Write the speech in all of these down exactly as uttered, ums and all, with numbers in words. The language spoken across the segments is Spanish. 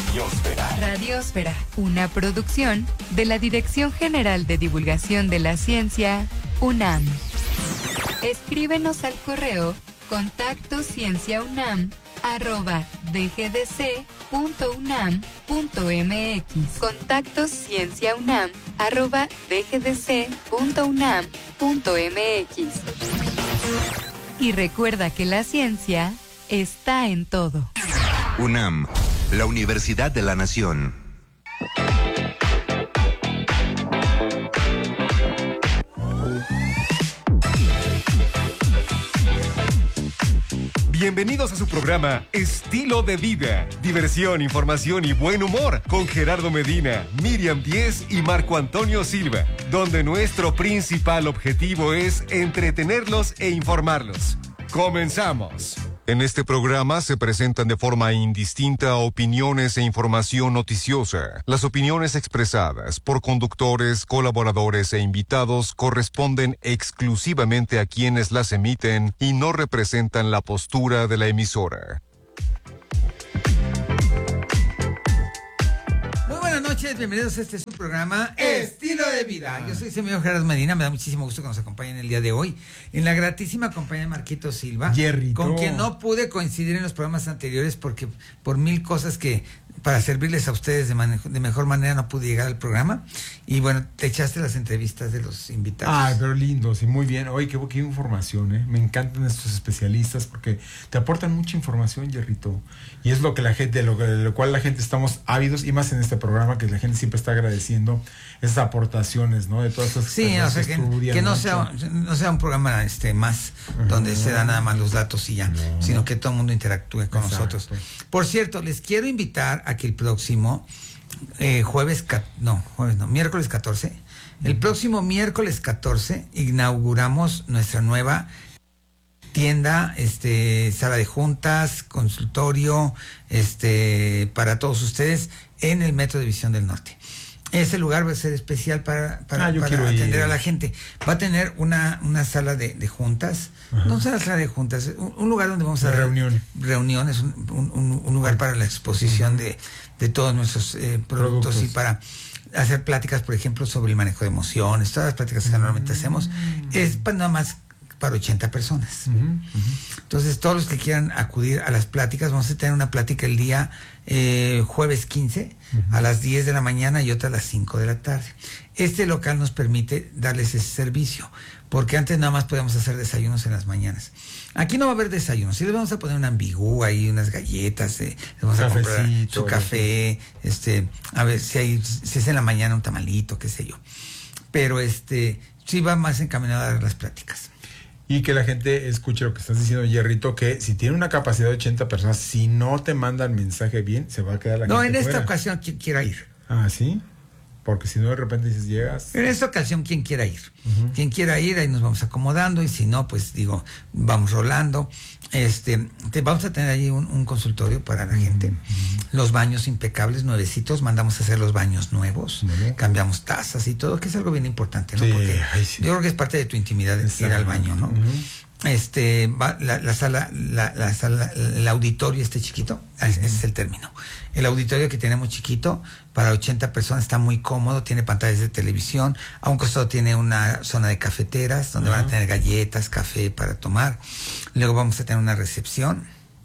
Radiósfera. Radiósfera, una producción de la Dirección General de Divulgación de la Ciencia, UNAM. Escríbenos al correo contacto cienciaunam arroba dgdc.unam.mx. Contacto cienciaunam arroba dgdc.unam.mx. Y recuerda que la ciencia está en todo. UNAM, la Universidad de la Nación. Bienvenidos a su programa Estilo de Vida, diversión, información y buen humor con Gerardo Medina, Miriam Díez y Marco Antonio Silva, donde nuestro principal objetivo es entretenerlos e informarlos. ¡Comenzamos! En este programa se presentan de forma indistinta opiniones e información noticiosa. Las opiniones expresadas por conductores, colaboradores e invitados corresponden exclusivamente a quienes las emiten y no representan la postura de la emisora. Buenas noches, bienvenidos a este su programa Estilo de Vida. Yo soy Semillo Gerardo Medina, me da muchísimo gusto que nos acompañen el día de hoy en la gratísima compañía de Marquito Silva, Jerrito, con quien no pude coincidir en los programas anteriores porque por mil cosas que para servirles a ustedes de, manejo, de mejor manera no pude llegar al programa. Y bueno, te echaste las entrevistas de los invitados. Ay, pero lindos y muy bien. Oye, qué, qué información, ¿eh? Me encantan estos especialistas porque te aportan mucha información, Jerrito. Y es lo que la gente, lo, de lo cual la gente estamos ávidos, y más en este programa que la gente siempre está agradeciendo esas aportaciones, ¿no? De todas esas sí, o sea, que, que no sea, no sea un programa este más uh-huh. donde se dan nada más los datos y ya, no. sino que todo el mundo interactúe con Exacto. nosotros. Por cierto, les quiero invitar a que el próximo eh, jueves, no, jueves no, miércoles catorce, el próximo miércoles catorce inauguramos nuestra nueva tienda, este, sala de juntas, consultorio, este, para todos ustedes en el Metro División del Norte. Ese lugar va a ser especial para, para, ah, para atender ir. a la gente. Va a tener una, una sala de, de juntas, Ajá. no una sala de juntas, un, un lugar donde vamos a hacer reunión. reuniones, un, un, un lugar para la exposición de, de todos nuestros eh, productos, productos y para hacer pláticas, por ejemplo, sobre el manejo de emociones, todas las pláticas que normalmente hacemos. Es para nada más para ochenta personas. Uh-huh, uh-huh. Entonces, todos los que quieran acudir a las pláticas, vamos a tener una plática el día eh, jueves quince uh-huh. a las diez de la mañana y otra a las cinco de la tarde. Este local nos permite darles ese servicio, porque antes nada más podíamos hacer desayunos en las mañanas. Aquí no va a haber desayunos, sí les vamos a poner un ambigú ahí, unas galletas, eh, les vamos a comprar su café, este, a ver si hay, si es en la mañana un tamalito, qué sé yo. Pero este, sí va más encaminado a dar las pláticas. Y que la gente escuche lo que estás diciendo, Jerrito, que si tiene una capacidad de ochenta personas, si no te mandan mensaje bien, se va a quedar la no, gente en esta fuera. ocasión, quien quiera ir. Ah, ¿sí? Porque si no, de repente dices, llegas... En esta ocasión, quien quiera ir. Uh-huh. Quien quiera ir, ahí nos vamos acomodando, y si no, pues digo, vamos rolando. Este, te, vamos a tener ahí un, un consultorio para la uh-huh. gente. Los baños impecables, nuevecitos, mandamos a hacer los baños nuevos, uh-huh. cambiamos tazas y todo, que es algo bien importante, ¿no? Sí, porque ay, sí. yo creo que es parte de tu intimidad ir al baño, ¿no? Uh-huh. Este, va, la, la sala, la, la sala, el auditorio este chiquito, ese es el término. El auditorio que tenemos chiquito, para ochenta personas, está muy cómodo, tiene pantallas de televisión, a un costado tiene una zona de cafeteras, donde uh-huh. van a tener galletas, café para tomar. Luego vamos a tener una recepción,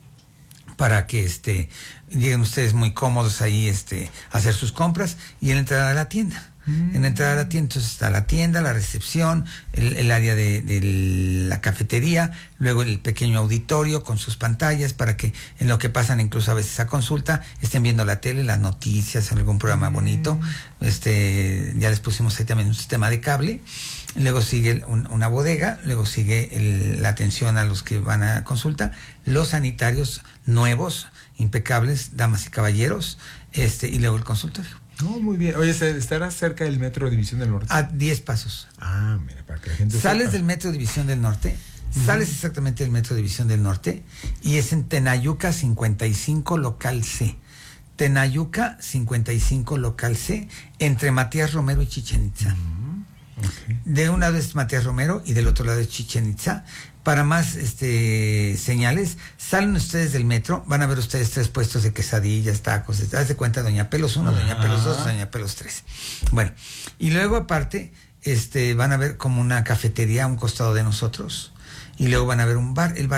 para que este lleguen ustedes muy cómodos ahí este a hacer sus compras, y en la entrada a la tienda. En la entrada a la tienda, entonces está la tienda, la recepción, el, el área de, de la cafetería, luego el pequeño auditorio con sus pantallas para que en lo que pasan incluso a veces a consulta estén viendo la tele, las noticias, algún programa bonito. Este, ya les pusimos ahí también un sistema de cable. Luego sigue un, una bodega, luego sigue el, la atención a los que van a consulta, los sanitarios nuevos, impecables, damas y caballeros, este, y luego el consultorio. No, muy bien. Oye, ¿estará cerca del Metro División del Norte? A diez pasos. Ah, mira, para que la gente Sales sepa. del Metro División del Norte, uh-huh. sales exactamente del Metro División del Norte, y es en Tenayuca cincuenta y cinco, local C. Tenayuca cincuenta y cinco, local C, entre Matías Romero y Chichén Itzá. Uh-huh. Okay. De un lado es Matías Romero y del otro lado es Chichén Itzá. Para más este, señales, salen ustedes del metro, van a ver ustedes tres puestos de quesadillas, tacos, haz de cuenta Doña Pelos uno, Doña Pelos dos, Doña Pelos tres. Bueno, y luego aparte, este, van a ver como una cafetería a un costado de nosotros, y luego van a ver un bar. El bar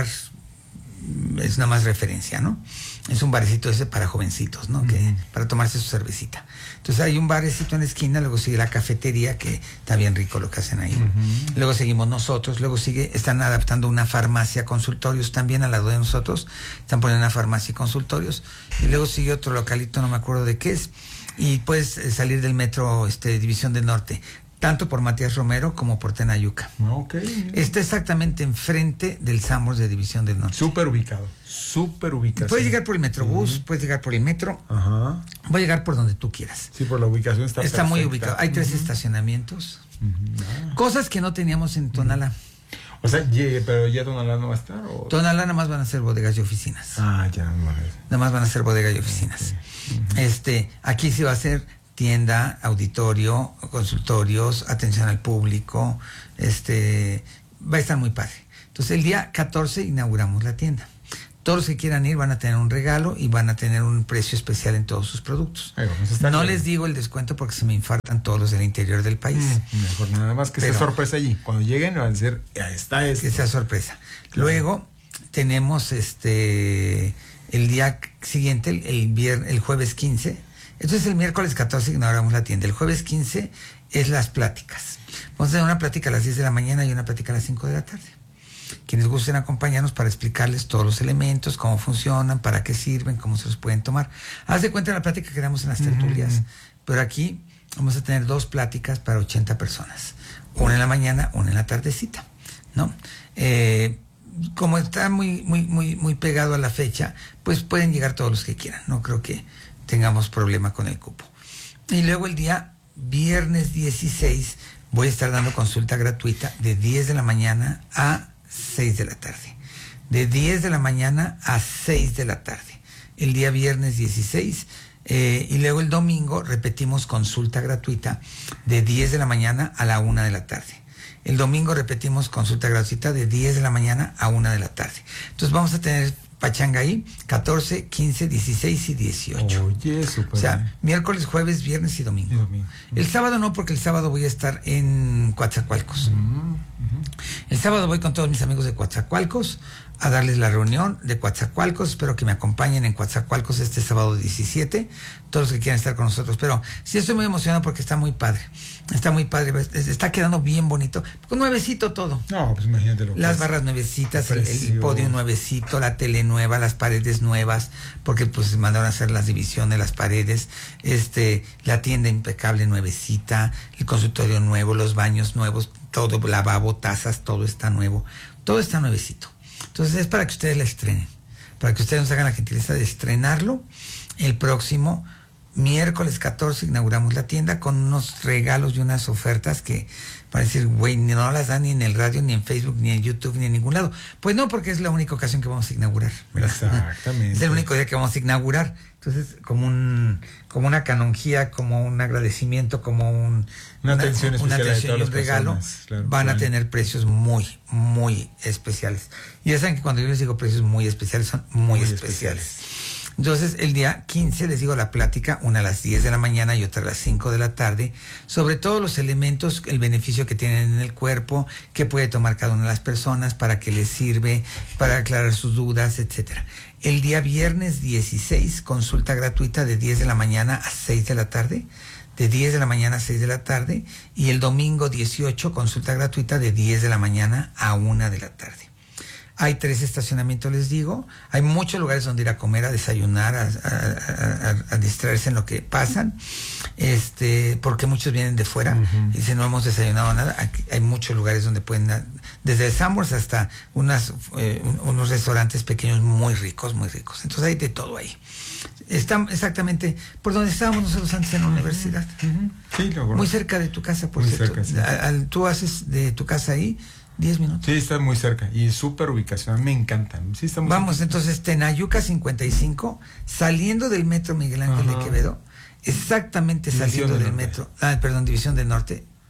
es nada más referencia, ¿no? Es un barecito ese para jovencitos, ¿no? Uh-huh. Que, para tomarse su cervecita. Entonces hay un barecito en la esquina, luego sigue la cafetería, que está bien rico lo que hacen ahí. Uh-huh. Luego seguimos nosotros, luego sigue, están adaptando una farmacia, consultorios también al lado de nosotros, están poniendo una farmacia y consultorios, y luego sigue otro localito, no me acuerdo de qué es, y puedes eh, salir del metro este, División del Norte, tanto por Matías Romero como por Tenayuca. Okay. Está exactamente enfrente del Sanborns de División del Norte. Súper ubicado, súper ubicado. Puedes llegar por el Metrobús, uh-huh. puedes llegar por el metro, Ajá. voy a llegar por donde tú quieras. Sí, por la ubicación está Está perfecta. muy ubicado. Hay tres uh-huh. estacionamientos. Uh-huh. Ah. Cosas que no teníamos en Tonalá. Uh-huh. O sea, yeah, pero ya Tonalá no va a estar. ¿O? Tonalá nada más van a ser bodegas y oficinas. Ah, ya. No, nada más van a ser bodegas y oficinas. Okay. Uh-huh. Este, aquí sí va a ser tienda, auditorio, consultorios, atención al público, este, va a estar muy padre. Entonces el día catorce inauguramos la tienda. Todos los que quieran ir van a tener un regalo y van a tener un precio especial en todos sus productos. Ay, no les digo el descuento porque se me infartan todos los del interior del país. Mm, mejor nada más que Pero, sea sorpresa allí. Cuando lleguen van a decir, ya está esto. Que sea sorpresa. Claro. Luego tenemos este el día siguiente, el, el, vier, el jueves quince. Entonces el miércoles catorce inauguramos la tienda. El jueves quince es las pláticas. Vamos a tener una plática a las diez de la mañana y una plática a las cinco de la tarde. Quienes gusten acompañarnos para explicarles todos los elementos, cómo funcionan, para qué sirven, cómo se los pueden tomar. Haz de cuenta la plática que damos en las tertulias. Uh-huh. Pero aquí vamos a tener dos pláticas para ochenta personas. Una en la mañana, una en la tardecita, ¿no? Eh, como está muy, muy, muy, muy pegado a la fecha, pues pueden llegar todos los que quieran. No creo que tengamos problema con el cupo. Y luego el día viernes dieciséis voy a estar dando consulta gratuita de diez de la mañana a seis de la tarde. De diez de la mañana a seis de la tarde. El día viernes dieciséis. Eh, y luego el domingo repetimos consulta gratuita de diez de la mañana a la una de la tarde. El domingo repetimos consulta gratuita de diez de la mañana a una de la tarde. Entonces vamos a tener pachanga ahí, catorce, quince, dieciséis y dieciocho. Oye, súper. O sea, miércoles, jueves, viernes y domingo. Y domingo. El sábado no, porque el sábado voy a estar en Coatzacoalcos. Uh-huh. Uh-huh. El sábado voy con todos mis amigos de Coatzacoalcos a darles la reunión de Coatzacoalcos. Espero que me acompañen en Coatzacoalcos este sábado diecisiete, todos los que quieran estar con nosotros. Pero sí estoy muy emocionado porque está muy padre. Está muy padre, está quedando bien bonito. Con nuevecito todo. No, pues imagínate lo que Las es. barras nuevecitas, el, el podio nuevecito, la tele nueva, las paredes nuevas, porque pues mandaron a hacer las divisiones, las paredes, este, la tienda impecable nuevecita, el consultorio nuevo, los baños nuevos, todo, lavabo, tazas, todo está nuevo, todo está nuevecito. Entonces es para que ustedes la estrenen, para que ustedes nos hagan la gentileza de estrenarlo. El próximo miércoles catorce inauguramos la tienda con unos regalos y unas ofertas que para decir, güey, no las dan ni en el radio, ni en Facebook, ni en YouTube, ni en ningún lado. Pues no, porque es la única ocasión que vamos a inaugurar, ¿verdad? Exactamente. Es el único día que vamos a inaugurar. Entonces, como un como una canonjía, como un agradecimiento, como un, una atención una, especial una atención y un regalo, personas, claro, van claro. a tener precios muy, muy especiales. Y ya saben que cuando yo les digo precios muy especiales, son muy, muy especiales. especiales. Entonces, el día quince les digo la plática, una a las diez de la mañana y otra a las cinco de la tarde, sobre todos los elementos, el beneficio que tienen en el cuerpo, que puede tomar cada una de las personas, para qué les sirve, para aclarar sus dudas, etcétera. El día viernes dieciséis, consulta gratuita de diez de la mañana a seis de la tarde, de diez de la mañana a seis de la tarde, y el domingo dieciocho, consulta gratuita de diez de la mañana a una de la tarde. Hay tres estacionamientos, les digo. Hay muchos lugares donde ir a comer, a desayunar, a, a, a, a distraerse en lo que pasan. Este, porque muchos vienen de fuera uh-huh. y dicen, no hemos desayunado nada. Aquí hay muchos lugares donde pueden, desde el Sanborns hasta unas, eh, unos restaurantes pequeños muy ricos, muy ricos. Entonces hay de todo ahí. Está exactamente por donde estábamos nosotros antes en la universidad. Uh-huh. Sí, lo muy cerca de tu casa, por muy cierto. Cerca, sí. a, a, tú haces de tu casa ahí diez minutos. Sí, está muy cerca y súper ubicación, me encantan. Sí, está muy Vamos, cerca. Entonces, Tenayuca cincuenta y cinco, saliendo del metro Miguel Ángel Ajá. de Quevedo, exactamente División saliendo del, del metro, ah, perdón, División del Norte, sí,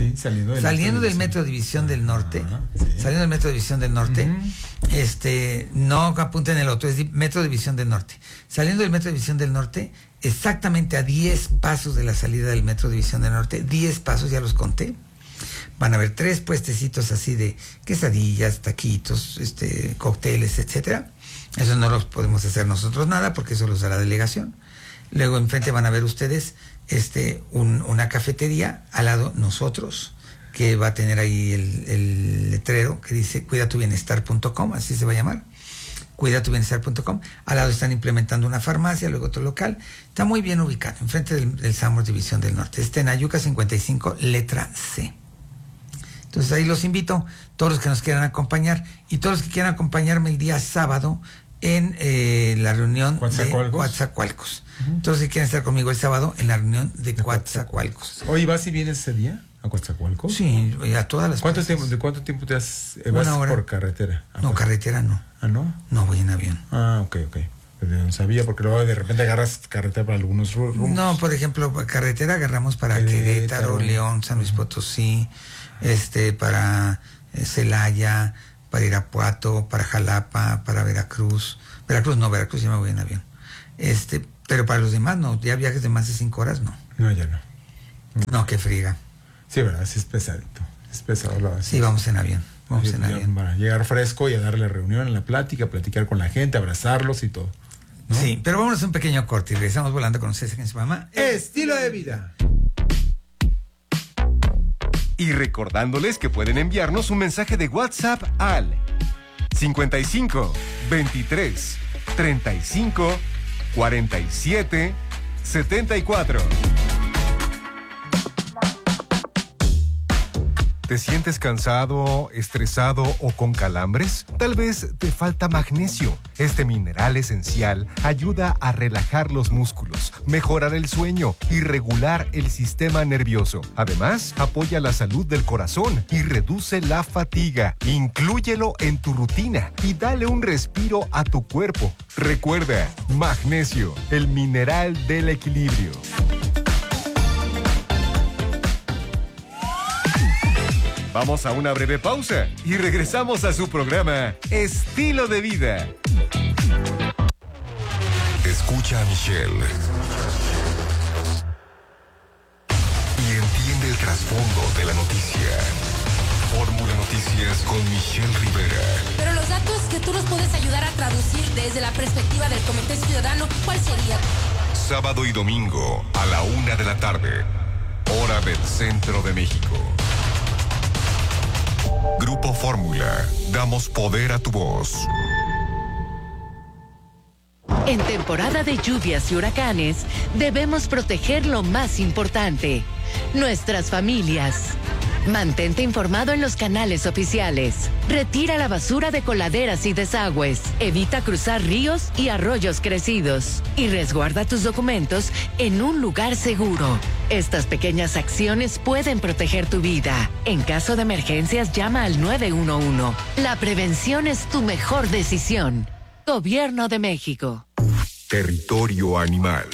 Sí, saliendo del, saliendo metro, del metro División del Norte, ah, sí. saliendo del metro División del Norte, uh-huh. este, no apunten el otro, es metro División del Norte. Saliendo del metro División del Norte, exactamente a diez pasos de la salida del metro División del Norte, diez pasos, ya los conté. Van a haber tres puestecitos así de quesadillas, taquitos, este, cócteles, etcétera. Eso no los podemos hacer nosotros nada porque eso los da la delegación. Luego enfrente van a ver ustedes este, un, una cafetería, al lado nosotros, que va a tener ahí el, el letrero que dice cuida tu bienestar punto com, así se va a llamar. cuida tu bienestar punto com. Al lado están implementando una farmacia, luego otro local. Está muy bien ubicado, enfrente del, del Samos División del Norte. Está en Ayuca cincuenta y cinco, letra C. Entonces ahí los invito, todos los que nos quieran acompañar y todos los que quieran acompañarme el día sábado en eh, la reunión de Coatzacoalcos. Uh-huh. Todos los que quieran estar conmigo el sábado en la reunión de, de Coatzacoalcos. Oye, ¿vas y vienes ese día a Coatzacoalcos? Sí, a todas las ¿Cuánto tiempo, ¿De cuánto tiempo te has, eh, vas por carretera? No, pues. carretera no. ¿Ah, no? No, voy en avión. Ah, ok, ok. No sabía, porque luego de repente agarras carretera para algunos rumbos. No, por ejemplo, carretera agarramos para Querétaro, León, San Luis Potosí, este, para eh, Celaya, para Irapuato, para Jalapa, para Veracruz. Veracruz no, Veracruz ya me voy en avión. Este, pero para los demás no, ya viajes de más de cinco horas no. No, ya no. No, qué friega. Sí, verdad, sí es pesadito. Es pesado lo así. Sí, vamos en avión. Vamos sí, en avión. Para llegar fresco y a darle reunión en la plática, platicar con la gente, abrazarlos y todo, ¿no? Sí, pero vámonos a un pequeño corte y regresamos volando con ustedes en su mamá. Estilo de vida. Y recordándoles que pueden enviarnos un mensaje de WhatsApp al cincuenta y cinco, veintitrés, treinta y cinco, cuarenta y siete, setenta y cuatro. ¿Te sientes cansado, estresado o con calambres? Tal vez te falta magnesio. Este mineral esencial ayuda a relajar los músculos, mejorar el sueño y regular el sistema nervioso. Además, apoya la salud del corazón y reduce la fatiga. Inclúyelo en tu rutina y dale un respiro a tu cuerpo. Recuerda, magnesio, el mineral del equilibrio. Vamos a una breve pausa y regresamos a su programa Estilo de Vida. Escucha a Michelle y entiende el trasfondo de la noticia. Fórmula Noticias con Michelle Rivera. Pero los datos que tú nos puedes ayudar a traducir desde la perspectiva del Comité Ciudadano, ¿cuál sería? Sábado y domingo a la una de la tarde, hora del centro de México. Grupo Fórmula, damos poder a tu voz. En temporada de lluvias y huracanes, debemos proteger lo más importante, nuestras familias. Mantente informado en los canales oficiales. Retira la basura de coladeras y desagües. Evita cruzar ríos y arroyos crecidos. Y resguarda tus documentos en un lugar seguro. Estas pequeñas acciones pueden proteger tu vida. En caso de emergencias, llama al nueve uno uno. La prevención es tu mejor decisión. Gobierno de México. Territorio animal.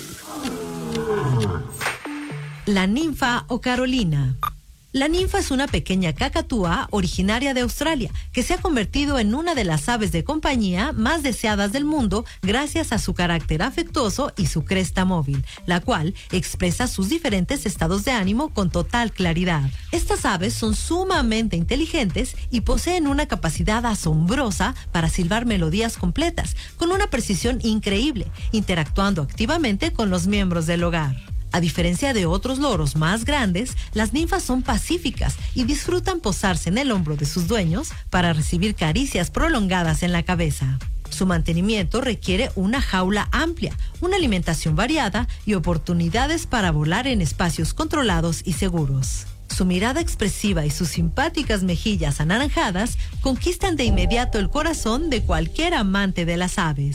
La ninfa o Carolina. La ninfa es una pequeña cacatúa originaria de Australia que se ha convertido en una de las aves de compañía más deseadas del mundo gracias a su carácter afectuoso y su cresta móvil, la cual expresa sus diferentes estados de ánimo con total claridad. Estas aves son sumamente inteligentes y poseen una capacidad asombrosa para silbar melodías completas con una precisión increíble, interactuando activamente con los miembros del hogar. A diferencia de otros loros más grandes, las ninfas son pacíficas y disfrutan posarse en el hombro de sus dueños para recibir caricias prolongadas en la cabeza. Su mantenimiento requiere una jaula amplia, una alimentación variada y oportunidades para volar en espacios controlados y seguros. Su mirada expresiva y sus simpáticas mejillas anaranjadas conquistan de inmediato el corazón de cualquier amante de las aves.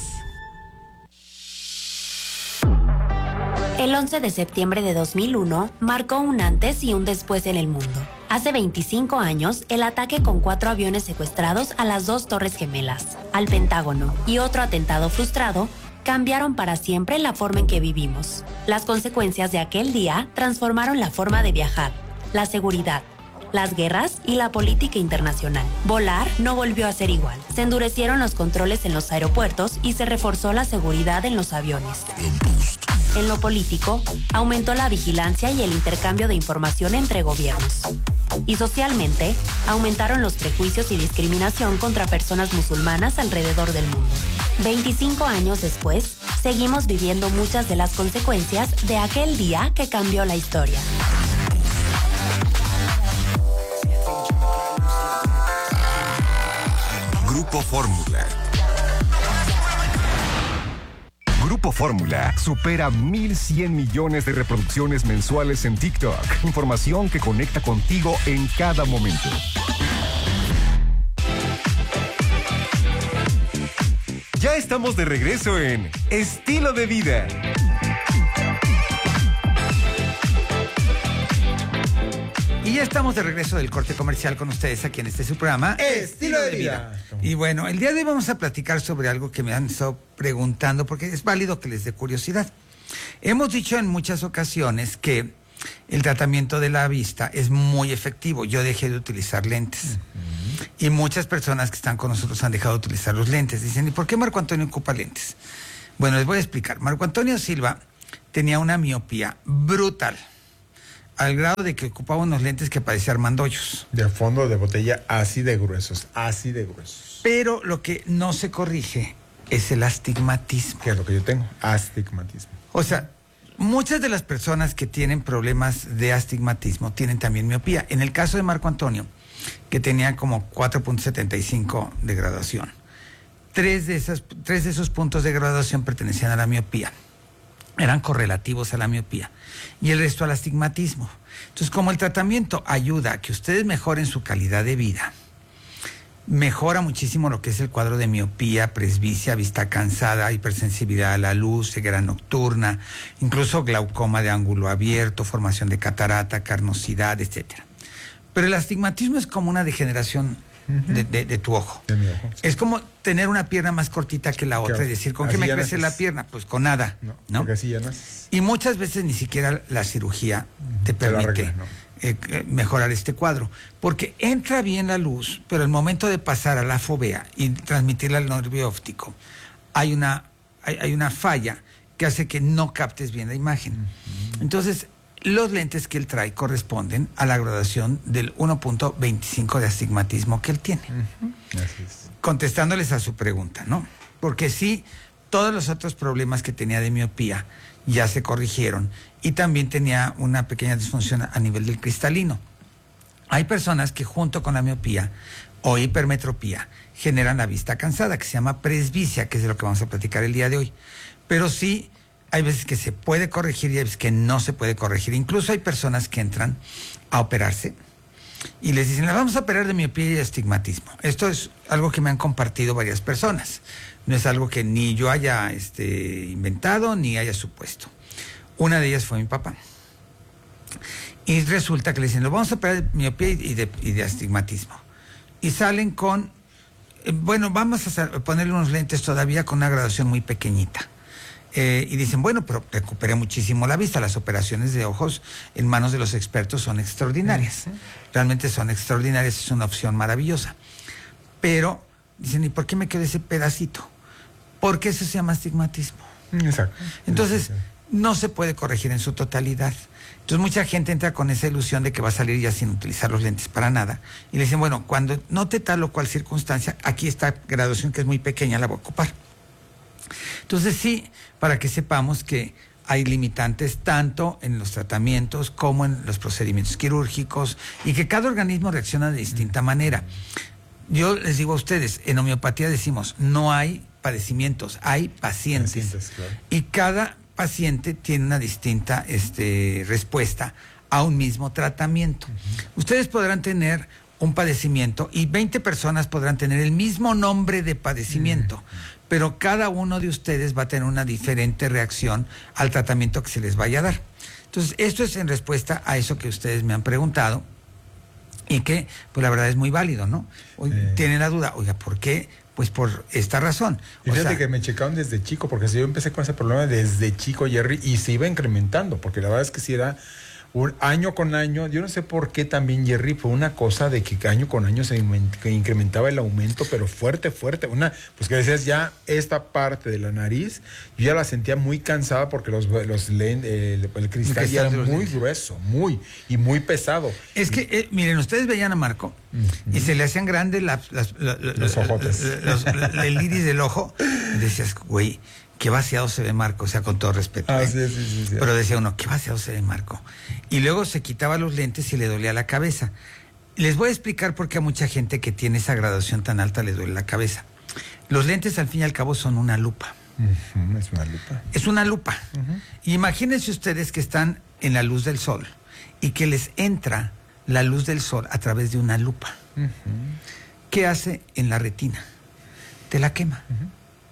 El once de septiembre de dos mil uno marcó un antes y un después en el mundo. Hace veinticinco años, el ataque con cuatro aviones secuestrados a las dos Torres Gemelas, al Pentágono y otro atentado frustrado cambiaron para siempre la forma en que vivimos. Las consecuencias de aquel día transformaron la forma de viajar, la seguridad, las guerras y la política internacional. Volar no volvió a ser igual. Se endurecieron los controles en los aeropuertos y se reforzó la seguridad en los aviones. En lo político, aumentó la vigilancia y el intercambio de información entre gobiernos. Y socialmente, aumentaron los prejuicios y discriminación contra personas musulmanas alrededor del mundo. veinticinco años después, seguimos viviendo muchas de las consecuencias de aquel día que cambió la historia. Grupo Fórmula. Grupo Fórmula supera mil cien millones de reproducciones mensuales en TikTok. Información que conecta contigo en cada momento. Ya estamos de regreso en Estilo de Vida. Y ya estamos de regreso del corte comercial con ustedes aquí en este su programa Estilo de Vida. Y bueno, el día de hoy vamos a platicar sobre algo que me han estado preguntando porque es válido que les dé curiosidad. Hemos dicho en muchas ocasiones que el tratamiento de la vista es muy efectivo. Yo dejé de utilizar lentes. Uh-huh. Y muchas personas que están con nosotros han dejado de utilizar los lentes. Dicen, ¿y por qué Marco Antonio ocupa lentes? Bueno, les voy a explicar. Marco Antonio Silva tenía una miopía brutal, al grado de que ocupaba unos lentes que parecía Armando Hoyos. De fondo de botella, así de gruesos, así de gruesos. Pero lo que no se corrige es el astigmatismo. Que es lo que yo tengo, astigmatismo. O sea, muchas de las personas que tienen problemas de astigmatismo tienen también miopía. En el caso de Marco Antonio, que tenía como cuatro punto setenta y cinco de graduación, tres de, esas, tres de esos puntos de graduación pertenecían a la miopía. Eran correlativos a la miopía y el resto al astigmatismo. Entonces, como el tratamiento ayuda a que ustedes mejoren su calidad de vida, mejora muchísimo lo que es el cuadro de miopía, presbicia, vista cansada, hipersensibilidad a la luz, ceguera nocturna, incluso glaucoma de ángulo abierto, formación de catarata, carnosidad, etcétera. Pero el astigmatismo es como una degeneración uh-huh. de, de, de tu ojo. De mi ojo. Es como tener una pierna más cortita que la otra, claro. Y decir, ¿con así qué me crece naces. La pierna? Pues con nada, ¿no? ¿no? Porque así ya naces. Y muchas veces ni siquiera la cirugía uh-huh. te permite arregla, ¿no? eh, mejorar este cuadro, porque entra bien la luz, pero al momento de pasar a la fovea y transmitirla al nervio óptico, hay una, hay, hay una falla que hace que no captes bien la imagen. Uh-huh. Entonces, los lentes que él trae corresponden a la graduación del uno punto veinticinco de astigmatismo que él tiene. Uh-huh. Así es. Contestándoles a su pregunta, ¿no? Porque sí, todos los otros problemas que tenía de miopía ya se corrigieron y también tenía una pequeña disfunción a nivel del cristalino. Hay personas que junto con la miopía o hipermetropía generan la vista cansada, que se llama presbicia, que es de lo que vamos a platicar el día de hoy. Pero sí, hay veces que se puede corregir y hay veces que no se puede corregir. Incluso hay personas que entran a operarse y les dicen, la vamos a operar de miopía y astigmatismo. Esto es algo que me han compartido varias personas. No es algo que ni yo haya este, inventado ni haya supuesto. Una de ellas fue mi papá. Y resulta que le dicen, lo vamos a operar de miopía y de, y de astigmatismo. Y salen con, eh, bueno, vamos a ponerle unos lentes todavía con una graduación muy pequeñita. Eh, y dicen, bueno, pero recuperé muchísimo la vista. Las operaciones de ojos en manos de los expertos son extraordinarias. Uh-huh. Realmente son extraordinarias, es una opción maravillosa. Pero dicen, ¿y por qué me quedó ese pedacito? Porque eso se llama astigmatismo. Exacto. Entonces, no se puede corregir en su totalidad. Entonces, mucha gente entra con esa ilusión de que va a salir ya sin utilizar los lentes para nada. Y le dicen, bueno, cuando note tal o cual circunstancia, aquí esta graduación que es muy pequeña, la voy a ocupar. Entonces, sí, para que sepamos que hay limitantes tanto en los tratamientos como en los procedimientos quirúrgicos y que cada organismo reacciona de distinta manera. Yo les digo a ustedes, en homeopatía decimos, no hay padecimientos, hay pacientes. pacientes claro. Y cada paciente tiene una distinta este, respuesta a un mismo tratamiento. Uh-huh. Ustedes podrán tener un padecimiento y veinte personas podrán tener el mismo nombre de padecimiento, uh-huh. pero cada uno de ustedes va a tener una diferente reacción al tratamiento que se les vaya a dar. Entonces, esto es en respuesta a eso que ustedes me han preguntado y que, pues la verdad es muy válido, ¿no? Hoy, eh. Tienen la duda, oiga, ¿por qué? Pues por esta razón. Y fíjate o sea, que me checaron desde chico, porque si yo empecé con ese problema desde chico, Jerry, y se iba incrementando, porque la verdad es que sí era un año con año, yo no sé por qué también, Jerry, fue una cosa de que año con año se que incrementaba el aumento, pero fuerte, fuerte. Una, pues que decías, ya esta parte de la nariz, yo ya la sentía muy cansada porque los, los eh, el, el cristal ya era muy grueso, muy, y muy pesado. Es que, eh, miren, ustedes veían a Marco uh-huh. y se le hacían grandes las, las, la, la, los ojotes. Los, la, la, el iris del ojo, y decías, güey, qué vaciado se ve Marco, o sea, con todo respeto. Ah, ¿eh? sí, sí, sí, sí. Pero decía uno, qué vaciado se ve Marco. Y luego se quitaba los lentes y le dolía la cabeza. Les voy a explicar por qué a mucha gente que tiene esa graduación tan alta le duele la cabeza. Los lentes, al fin y al cabo, son una lupa. Uh-huh, es una lupa. Es una lupa. Uh-huh. Y imagínense ustedes que están en la luz del sol y que les entra la luz del sol a través de una lupa. Uh-huh. ¿Qué hace en la retina? Te la quema. Uh-huh.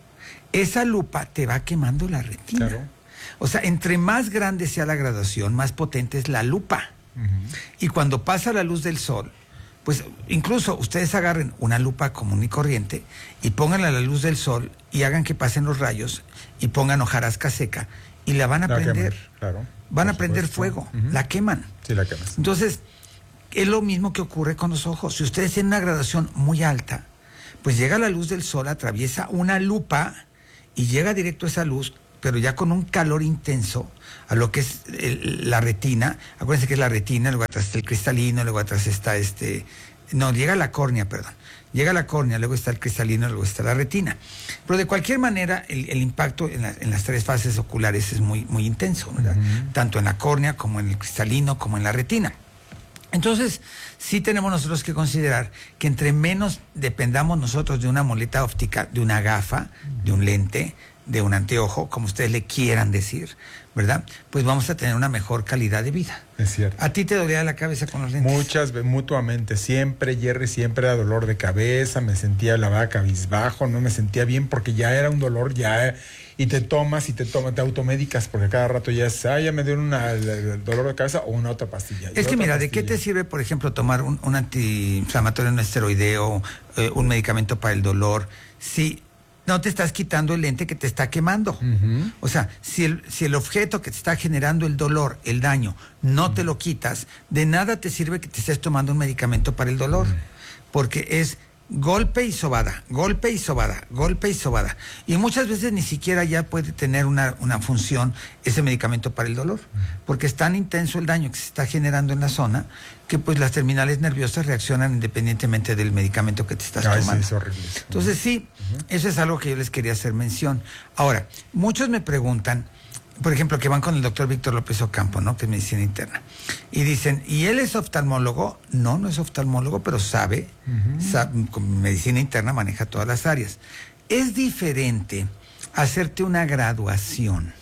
Esa lupa te va quemando la retina. Claro. O sea, entre más grande sea la graduación, más potente es la lupa. Uh-huh. Y cuando pasa la luz del sol, pues incluso ustedes agarren una lupa común y corriente y pónganla a la luz del sol y hagan que pasen los rayos y pongan hojarasca seca y la van a la prender. Queman, claro. Van a prender fuego, uh-huh. la queman. Sí, la queman. Entonces, es lo mismo que ocurre con los ojos. Si ustedes tienen una graduación muy alta, pues llega la luz del sol, atraviesa una lupa y llega directo a esa luz, pero ya con un calor intenso a lo que es el, la retina. Acuérdense que es la retina, luego atrás está el cristalino, luego atrás está este... No, llega la córnea, perdón. Llega la córnea, luego está el cristalino, luego está la retina. Pero de cualquier manera, el, el impacto en, la, en las tres fases oculares es muy, muy intenso, ¿verdad? Uh-huh. Tanto en la córnea, como en el cristalino, como en la retina. Entonces, sí tenemos nosotros que considerar que entre menos dependamos nosotros de una muleta óptica, de una gafa, de un lente, de un anteojo, como ustedes le quieran decir, ¿verdad? Pues vamos a tener una mejor calidad de vida. Es cierto. ¿A ti te dolía la cabeza con los lentes? Muchas veces, mutuamente. Siempre, Jerry, siempre era dolor de cabeza, me sentía la vaca cabizbajo, no me sentía bien porque ya era un dolor, ya... Y te tomas y te tomas, te automedicas porque cada rato ya es, ah, ya me dio una, el dolor de cabeza o una otra pastilla. Es que mira, pastilla. ¿De qué te sirve, por ejemplo, tomar un, un antiinflamatorio no esteroideo, eh, un medicamento para el dolor, si no te estás quitando el lente que te está quemando? Uh-huh. O sea, si el, si el objeto que te está generando el dolor, el daño, no uh-huh. te lo quitas, de nada te sirve que te estés tomando un medicamento para el dolor, uh-huh. porque es... golpe y sobada, golpe y sobada, golpe y sobada. Y muchas veces ni siquiera ya puede tener una, una función ese medicamento para el dolor, porque es tan intenso el daño que se está generando en la zona que pues las terminales nerviosas reaccionan independientemente del medicamento que te estás Ay, tomando. Sí, es horrible. Entonces sí, uh-huh. eso es algo que yo les quería hacer mención. Ahora, muchos me preguntan, por ejemplo, que van con el doctor Víctor López Ocampo, ¿no? Que es medicina interna. Y dicen, ¿y él es oftalmólogo? No, no es oftalmólogo, pero sabe, uh-huh. sabe, con medicina interna maneja todas las áreas. Es diferente hacerte una graduación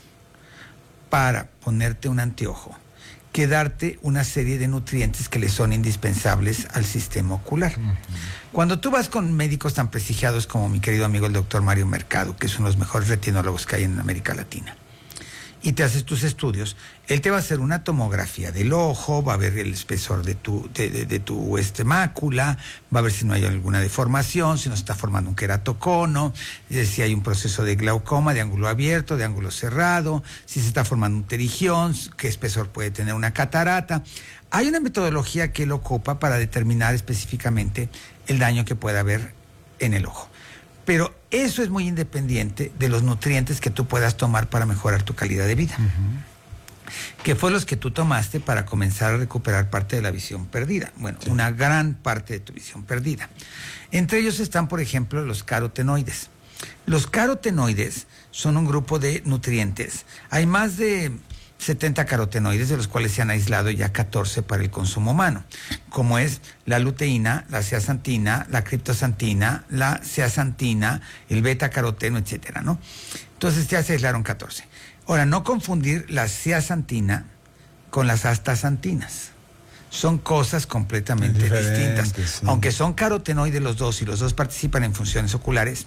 para ponerte un anteojo que darte una serie de nutrientes que le son indispensables al sistema ocular. Uh-huh. Cuando tú vas con médicos tan prestigiados como mi querido amigo el doctor Mario Mercado, que es uno de los mejores retinólogos que hay en América Latina, y te haces tus estudios, él te va a hacer una tomografía del ojo, va a ver el espesor de tu, de, de, de tu este, mácula, va a ver si no hay alguna deformación, si no se está formando un queratocono, si hay un proceso de glaucoma, de ángulo abierto, de ángulo cerrado, si se está formando un terigión, qué espesor puede tener una catarata. Hay una metodología que él ocupa para determinar específicamente el daño que pueda haber en el ojo. Pero eso es muy independiente de los nutrientes que tú puedas tomar para mejorar tu calidad de vida. Uh-huh. Que fue los que tú tomaste para comenzar a recuperar parte de la visión perdida. Bueno, sí. una gran parte de tu visión perdida. Entre ellos están, por ejemplo, los carotenoides. Los carotenoides son un grupo de nutrientes. Hay más de setenta carotenoides, de los cuales se han aislado ya catorce para el consumo humano, como es la luteína, la zeaxantina, la criptoxantina, la zeaxantina, el beta-caroteno, etcétera, ¿no? Entonces ya se aislaron catorce. Ahora, no confundir la zeaxantina con las astaxantinas. Son cosas completamente distintas. Sí. Aunque son carotenoides los dos y los dos participan en funciones oculares,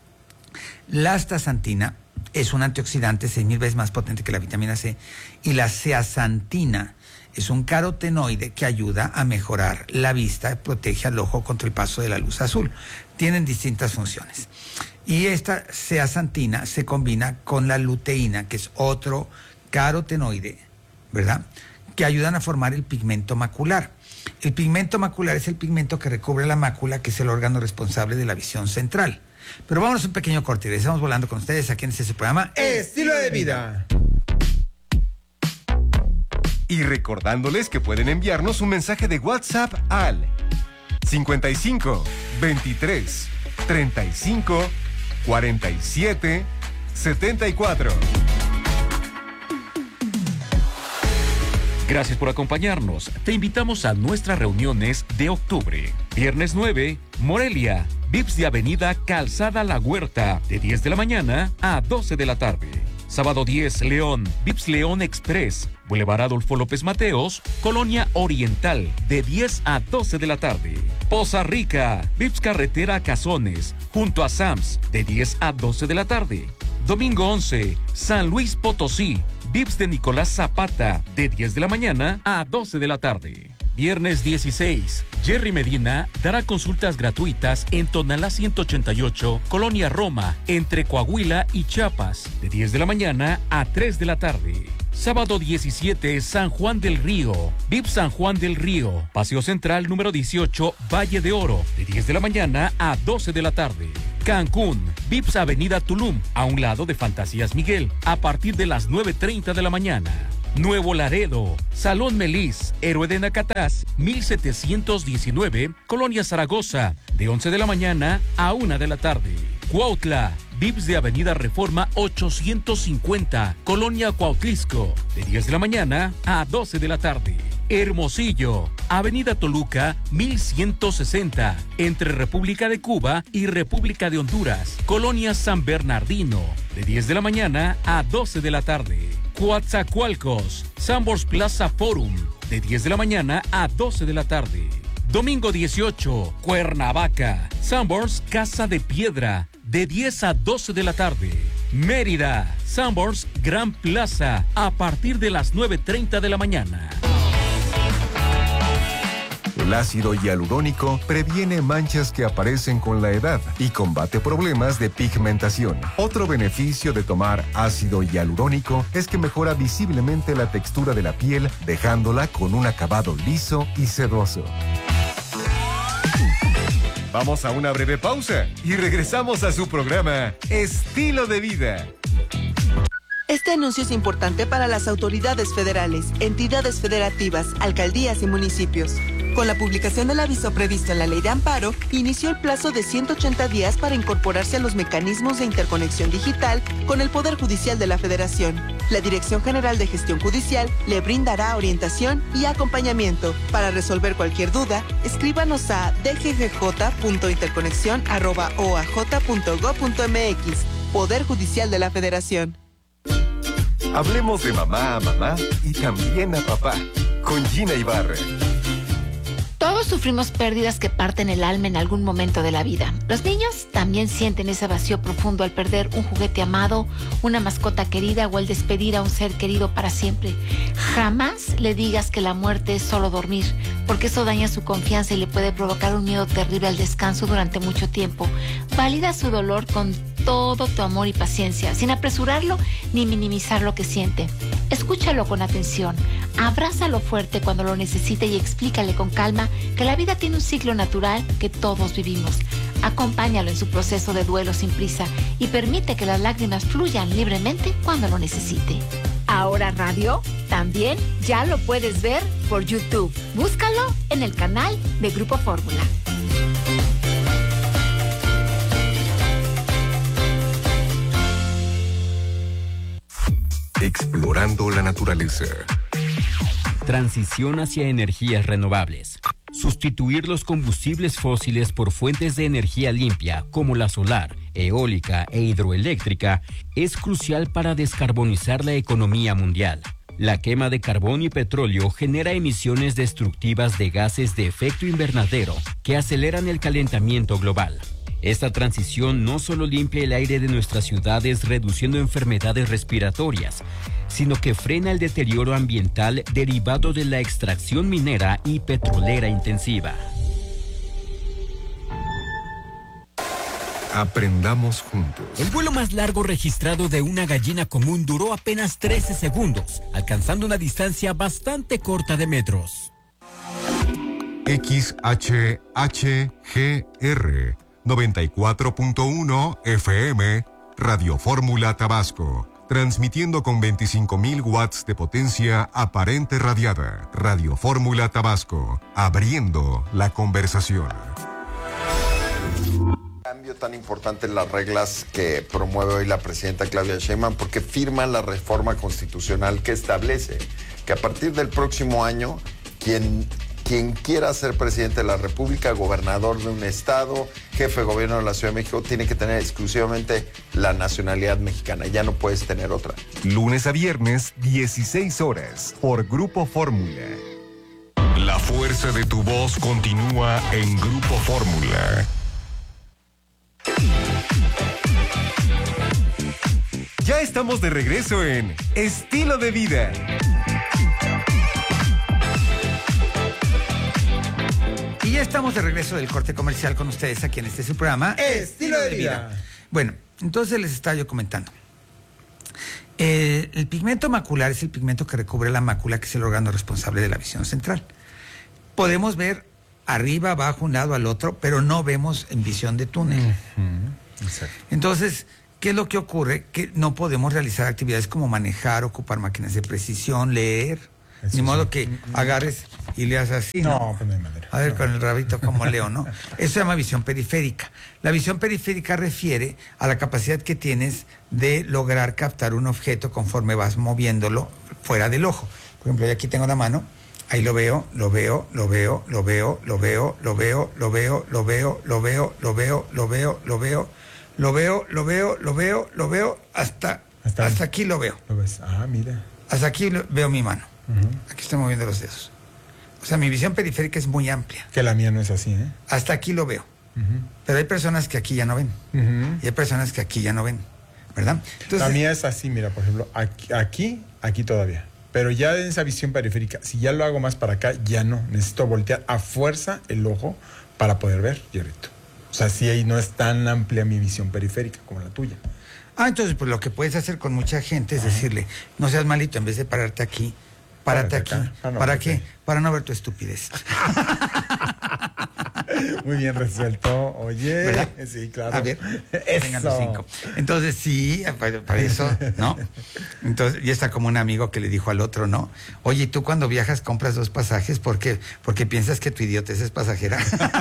la astaxantina es un antioxidante seis mil veces más potente que la vitamina C, y la zeaxantina es un carotenoide que ayuda a mejorar la vista, protege al ojo contra el paso de la luz azul. Tienen distintas funciones. Y esta zeaxantina se combina con la luteína, que es otro carotenoide, ¿verdad?, que ayudan a formar el pigmento macular. El pigmento macular es el pigmento que recubre la mácula, que es el órgano responsable de la visión central. Pero vámonos a un pequeño corte y regresamos volando con ustedes aquí en este programa Estilo de Vida. Y recordándoles que pueden enviarnos un mensaje de WhatsApp al cincuenta y cinco, veintitrés, treinta y cinco, cuarenta y siete, setenta y cuatro. Gracias por acompañarnos. Te invitamos a nuestras reuniones de octubre. Viernes nueve, Morelia, V I P S de Avenida Calzada La Huerta, de diez de la mañana a doce de la tarde. Sábado diez, León, V I P S León Express, Boulevard Adolfo López Mateos, Colonia Oriental, de diez a doce de la tarde. Poza Rica, V I P S Carretera Cazones, junto a Sams, de diez a doce de la tarde. Domingo once, San Luis Potosí, V I P S de Nicolás Zapata, de diez de la mañana a doce de la tarde. Viernes dieciséis, Jerry Medina dará consultas gratuitas en Tonalá ciento ochenta y ocho, Colonia Roma, entre Coahuila y Chiapas, de diez de la mañana a tres de la tarde. Sábado diecisiete, San Juan del Río, V I P San Juan del Río, Paseo Central número dieciocho, Valle de Oro, de diez de la mañana a doce de la tarde. Cancún, V I P S Avenida Tulum, a un lado de Fantasías Miguel, a partir de las nueve treinta de la mañana. Nuevo Laredo, Salón Melis, Héroe de Nacatás, mil setecientos diecinueve, Colonia Zaragoza, de once de la mañana a una de la tarde. Cuautla, V I P S de Avenida Reforma ochocientos cincuenta, Colonia Cuautlisco, de diez de la mañana a doce de la tarde. Hermosillo, Avenida Toluca, mil ciento sesenta, entre República de Cuba y República de Honduras, Colonia San Bernardino, de diez de la mañana a doce de la tarde. Coatzacoalcos, Sambors Plaza Forum, de diez de la mañana a doce de la tarde. Domingo dieciocho, Cuernavaca, Sambors Casa de Piedra, de diez a doce de la tarde. Mérida, Sambors Gran Plaza, a partir de las nueve treinta de la mañana. El ácido hialurónico previene manchas que aparecen con la edad y combate problemas de pigmentación. Otro beneficio de tomar ácido hialurónico es que mejora visiblemente la textura de la piel, dejándola con un acabado liso y sedoso. Vamos a una breve pausa y regresamos a su programa Estilo de Vida. Este anuncio es importante para las autoridades federales, entidades federativas, alcaldías y municipios. Con la publicación del aviso previsto en la Ley de Amparo, inició el plazo de ciento ochenta días para incorporarse a los mecanismos de interconexión digital con el Poder Judicial de la Federación. La Dirección General de Gestión Judicial le brindará orientación y acompañamiento. Para resolver cualquier duda, escríbanos a d g g j punto interconexión arroba o a j punto gob punto m x. Poder Judicial de la Federación. Hablemos de mamá a mamá y también a papá, con Gina Ibarra. Todos sufrimos pérdidas que parten el alma en algún momento de la vida. Los niños también sienten ese vacío profundo al perder un juguete amado, una mascota querida o al despedir a un ser querido para siempre. Jamás le digas que la muerte es solo dormir, porque eso daña su confianza y le puede provocar un miedo terrible al descanso durante mucho tiempo. Valida su dolor con todo tu amor y paciencia, sin apresurarlo ni minimizar lo que siente. Escúchalo con atención, abrázalo fuerte cuando lo necesite y explícale con calma que la vida tiene un ciclo natural que todos vivimos. Acompáñalo en su proceso de duelo sin prisa y permite que las lágrimas fluyan libremente cuando lo necesite. Ahora Radio también ya lo puedes ver por YouTube. Búscalo en el canal de Grupo Fórmula. Explorando la naturaleza. Transición hacia energías renovables. Sustituir los combustibles fósiles por fuentes de energía limpia como la solar, eólica e hidroeléctrica es crucial para descarbonizar la economía mundial. La quema de carbón y petróleo genera emisiones destructivas de gases de efecto invernadero que aceleran el calentamiento global. Esta transición no solo limpia el aire de nuestras ciudades reduciendo enfermedades respiratorias, sino que frena el deterioro ambiental derivado de la extracción minera y petrolera intensiva. Aprendamos juntos. El vuelo más largo registrado de una gallina común duró apenas trece segundos, alcanzando una distancia bastante corta de metros. X H H G R noventa y cuatro punto uno F M, Radio Fórmula Tabasco. Transmitiendo con veinticinco mil watts de potencia aparente radiada. Radio Fórmula Tabasco. Abriendo la conversación. Cambio tan importante en las reglas que promueve hoy la presidenta Claudia Sheinbaum, porque firma la reforma constitucional que establece que a partir del próximo año quien, quien quiera ser presidente de la República, gobernador de un estado, jefe de gobierno de la Ciudad de México, tiene que tener exclusivamente la nacionalidad mexicana, ya no puedes tener otra. Lunes a viernes, dieciséis horas, por Grupo Fórmula. La fuerza de tu voz continúa en Grupo Fórmula. Ya estamos de regreso en Estilo de Vida. Y ya estamos de regreso del corte comercial con ustedes aquí en este su programa Estilo de Vida. Bueno, entonces les estaba yo comentando. Eh, el pigmento macular es el pigmento que recubre la mácula, que es el órgano responsable de la visión central. Podemos ver arriba, abajo, un lado al otro, pero no vemos en visión de túnel. Uh-huh. Exacto. Entonces, ¿qué es lo que ocurre? Que no podemos realizar actividades como manejar, ocupar máquinas de precisión, leer. Eso Ni modo sí. que agarres y leas así. No, No, pues no hay manera. A ver, No. con el rabito como leo, ¿no? Eso se llama visión periférica. La visión periférica refiere a la capacidad que tienes de lograr captar un objeto conforme vas moviéndolo fuera del ojo. Por ejemplo, yo aquí tengo la mano. Ahí lo veo, lo veo, lo veo, lo veo, lo veo, lo veo, lo veo, lo veo, lo veo, lo veo, lo veo, lo veo, lo veo, lo veo, lo veo, lo veo, hasta, Hasta hasta aquí lo veo. ¿Lo ves? Ah, mira. Hasta aquí lo- veo mi mano. Uh-huh. Aquí estoy moviendo los dedos. O sea, mi visión periférica es muy amplia. Que la mía no es así, ¿eh? Hasta aquí lo veo. Uh-huh. Pero hay personas que aquí ya no ven. Uh-huh. Y hay personas que aquí ya no ven. ¿Verdad? Entonces, La mía es así, mira, por ejemplo, aquí, aquí, aquí todavía. Pero ya en esa visión periférica, si ya lo hago más para acá, ya no. Necesito voltear a fuerza el ojo para poder ver, Jerrito. O sea, sí, ahí no es tan amplia mi visión periférica como la tuya. Ah, entonces, pues lo que puedes hacer con mucha gente es decirle, no seas malito, en vez de pararte aquí, párate Párate aquí. acá. Ah, no, ¿Para pues qué? sí. Para no ver tu estupidez. Muy bien resuelto. Oye. ¿Verdad? Sí, claro. A ver, Eso. vengan los cinco. Entonces, sí, para, para eso, ¿no? Entonces, ya está como un amigo que le dijo al otro, ¿no? Oye, ¿tú cuando viajas compras dos pasajes? ¿Por qué? Porque piensas que tu idiotez es pasajera.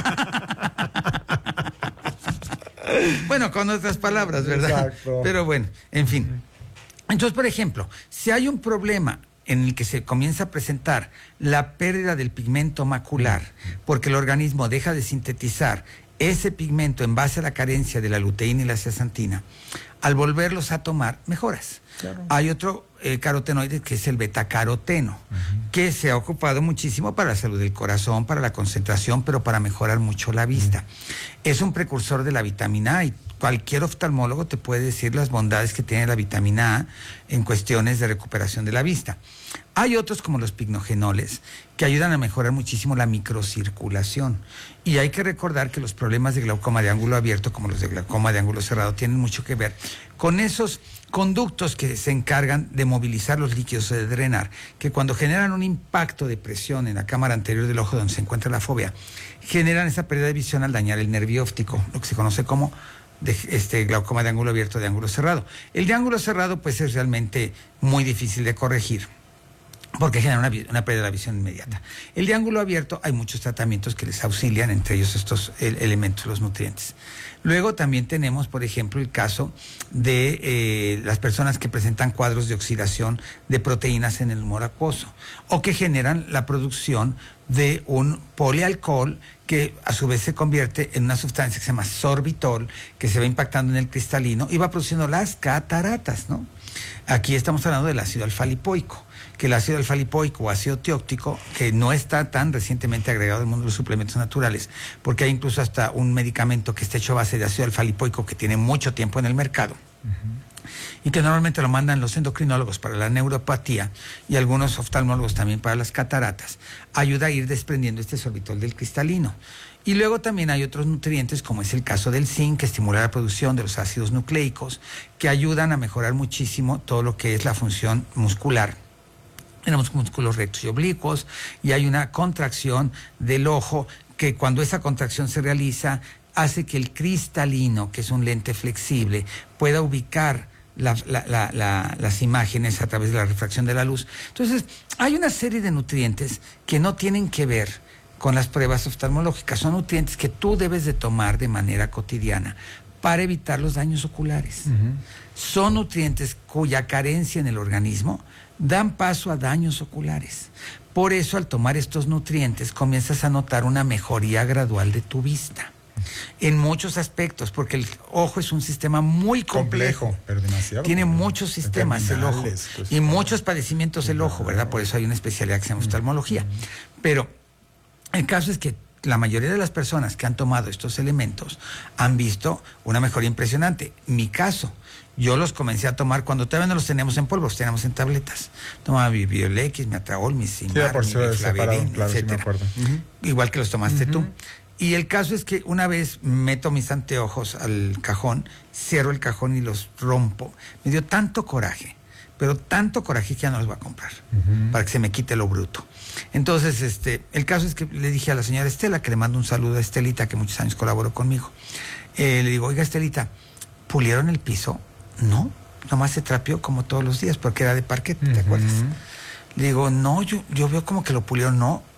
Bueno, con otras palabras, ¿verdad? Exacto. Pero bueno, en fin. Entonces, por ejemplo, si hay un problema en el que se comienza a presentar la pérdida del pigmento macular, porque el organismo deja de sintetizar ese pigmento en base a la carencia de la luteína y la zeaxantina, al volverlos a tomar, mejoras. Claro. Hay otro eh, carotenoide que es el betacaroteno, uh-huh, que se ha ocupado muchísimo para la salud del corazón, para la concentración, pero para mejorar mucho la vista. Uh-huh. Es un precursor de la vitamina A y cualquier oftalmólogo te puede decir las bondades que tiene la vitamina A en cuestiones de recuperación de la vista. Hay otros como los pignogenoles que ayudan a mejorar muchísimo la microcirculación. Y hay que recordar que los problemas de glaucoma de ángulo abierto, como los de glaucoma de ángulo cerrado, tienen mucho que ver con esos conductos que se encargan de movilizar los líquidos, de drenar, que cuando generan un impacto de presión en la cámara anterior del ojo donde se encuentra la fóvea, generan esa pérdida de visión al dañar el nervio óptico, lo que se conoce como de este glaucoma de ángulo abierto, de ángulo cerrado. El de ángulo cerrado pues es realmente muy difícil de corregir, porque genera una, una pérdida de la visión inmediata. El de ángulo abierto hay muchos tratamientos que les auxilian, entre ellos estos el, elementos, los nutrientes. Luego también tenemos, por ejemplo, el caso de eh, las personas que presentan cuadros de oxidación de proteínas en el humor acuoso o que generan la producción de un polialcohol que a su vez se convierte en una sustancia que se llama sorbitol, que se va impactando en el cristalino y va produciendo las cataratas, ¿no? Aquí estamos hablando del ácido alfa-lipoico, que el ácido alfa-lipoico o ácido tióctico, que no está tan recientemente agregado al mundo de los suplementos naturales, porque hay incluso hasta un medicamento que está hecho a base de ácido alfa-lipoico que tiene mucho tiempo en el mercado. Uh-huh. y que normalmente lo mandan los endocrinólogos para la neuropatía y algunos oftalmólogos también para las cataratas, ayuda a ir desprendiendo este sorbitol del cristalino. Y luego también hay otros nutrientes, como es el caso del zinc, que estimula la producción de los ácidos nucleicos, que ayudan a mejorar muchísimo todo lo que es la función muscular. Tenemos músculos rectos y oblicuos, y hay una contracción del ojo, que cuando esa contracción se realiza, hace que el cristalino, que es un lente flexible, pueda ubicar La, la, la, la, las imágenes a través de la refracción de la luz. Entonces, hay una serie de nutrientes que no tienen que ver con las pruebas oftalmológicas. Son nutrientes que tú debes de tomar de manera cotidiana para evitar los daños oculares. Uh-huh. Son nutrientes cuya carencia en el organismo dan paso a daños oculares. Por eso, al tomar estos nutrientes, comienzas a notar una mejoría gradual de tu vista. En muchos aspectos, porque el ojo es un sistema muy complejo, complejo pero demasiado tiene complejo. Muchos sistemas el ojo pues, y muchos padecimientos el ojo, ¿verdad? Por eso hay una especialidad que se llama oftalmología. Pero el caso es que la mayoría de las personas que han tomado estos elementos han visto una mejoría impresionante. Mi caso, yo los comencé a tomar cuando todavía no los teníamos en polvo, los teníamos en tabletas. Tomaba mi Biolex, mi Atraol, mi Simar, sí, mi Flavidin, claro, etcétera. Sí uh-huh. Igual que los tomaste uh-huh. tú. Y el caso es que una vez meto mis anteojos al cajón, cierro el cajón y los rompo. Me dio tanto coraje, pero tanto coraje que ya no los voy a comprar, uh-huh. para que se me quite lo bruto. Entonces, este, el caso es que le dije a la señora Estela, que le mando un saludo a Estelita, que muchos años colaboró conmigo. Eh, le digo, oiga, Estelita, ¿pulieron el piso? No, nomás se trapeó como todos los días, porque era de parquet, ¿te uh-huh. acuerdas? Le digo, no, yo, yo veo como que lo pulieron, no.